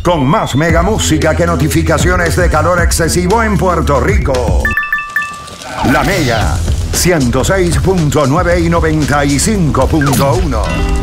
con más mega música que notificaciones de calor excesivo en Puerto Rico. La Mega 106.9 y 95.1.